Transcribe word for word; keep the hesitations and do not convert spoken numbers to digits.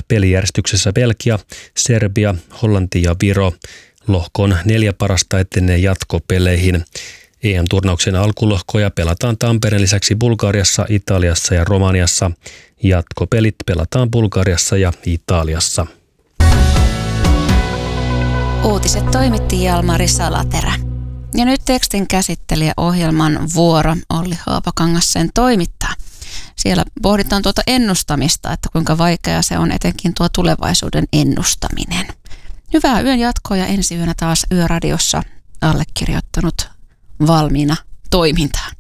pelijärjestyksessä Belgia, Serbia, Hollanti ja Viro. Lohkon neljä parasta etenee jatkopeleihin. E M-turnauksen alkulohkoja pelataan Tampereen lisäksi Bulgariassa, Italiassa ja Romaniassa. Jatkopelit pelataan Bulgariassa ja Italiassa. Uutiset toimitti Jalmari Salaterä. Ja nyt tekstin käsittelijä ohjelman vuoro Olli Haapakangas sen toimittaa. Siellä pohditaan tuota ennustamista, että kuinka vaikeaa se on etenkin tuo tulevaisuuden ennustaminen. Hyvää yön jatkoa ja ensi yönä taas Yöradiossa allekirjoittanut valmiina toimintaan.